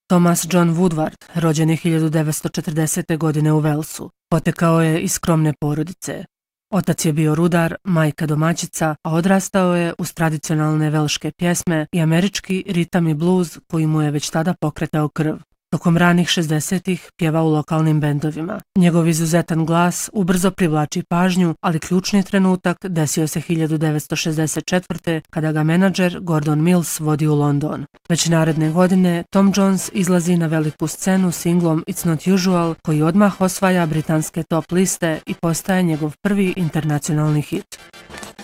Thomas John Woodward, rođen je 1940. godine u Walesu, potekao je iz skromne porodice. Otac je bio rudar, majka domaćica, a odrastao je uz tradicionalne velške pjesme i američki ritam i bluz koji mu je već tada pokretao krv. Tokom ranih 60-ih pjeva u lokalnim bendovima. Njegov izuzetan glas ubrzo privlači pažnju, ali ključni trenutak desio se 1964. kada ga menadžer Gordon Mills vodi u London. Već naredne godine Tom Jones izlazi na veliku scenu singlom It's Not Usual, koji odmah osvaja britanske top liste i postaje njegov prvi internacionalni hit.